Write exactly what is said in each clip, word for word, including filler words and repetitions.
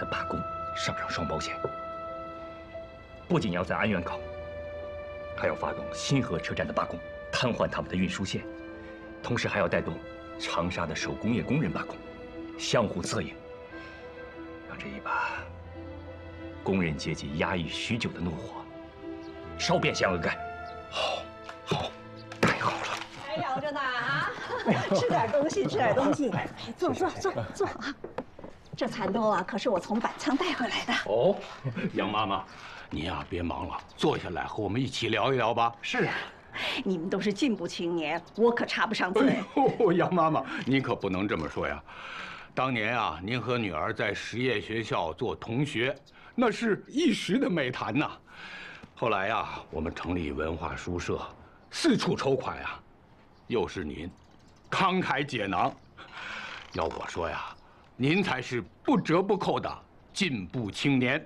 的罢工上上双保险，不仅要在安源搞，还要发动新河车站的罢工，瘫痪他们的运输线，同时还要带动长沙的手工业工人罢工，相互策应，让这一把工人阶级压抑许久的怒火烧变向恶盖。好，好，太好了！ 还摇着呢啊！吃点东西，吃点东西。哎，坐坐坐坐啊！这蚕豆啊，可是我从板仓带回来的。 哦，杨妈妈，你呀别忙了，坐下来和我们一起聊一聊吧。 是啊，你们都是进步青年，我可插不上嘴。 哎呦，杨妈妈，您可不能这么说呀。当年啊，您和女儿在实业学校做同学，那是一时的美谈呐。后来呀，我们成立文化书社，四处筹款呀，又是您慷慨解囊。要我说呀，您才是不折不扣的进步青年。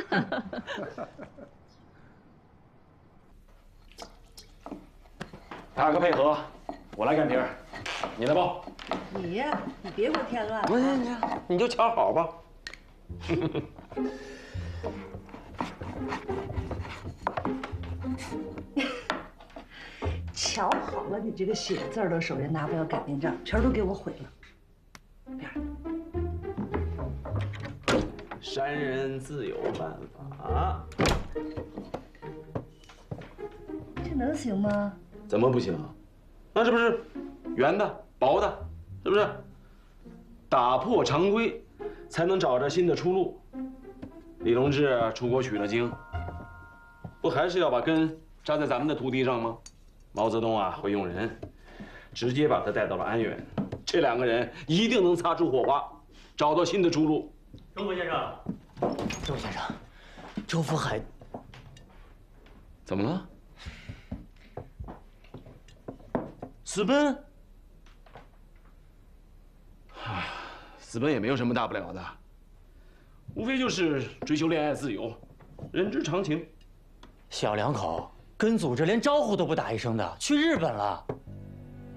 大哥配合，我来干碟儿，你来报。 你呀，你别给我添乱了。 不是你，你就瞧好吧。 瞧好了，你这个写字儿的手也拿不了擀面杖，全都给我毁了。 山人自有办法。 这能行吗？ 怎么不行啊？那这不是圆的、薄的，是不是？打破常规，才能找着新的出路。李同志出国取了经，不还是要把根扎在咱们的土地上吗？毛泽东啊，会用人，直接把他带到了安源。这两个人一定能擦出火花，找到新的出路。 周副先生，周先生，周福海怎么了？私奔？唉，私奔也没有什么大不了的，无非就是追求恋爱自由，人之常情。 小两口跟组织连招呼都不打一声的，去日本了。